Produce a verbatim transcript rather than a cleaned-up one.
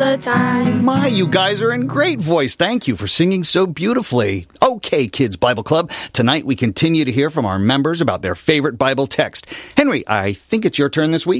the time. My, you guys are in great voice. Thank you for singing so beautifully. Okay, Kids Bible Club. Tonight we continue to hear from our members about their favorite Bible text. Henry, I think it's your turn this week.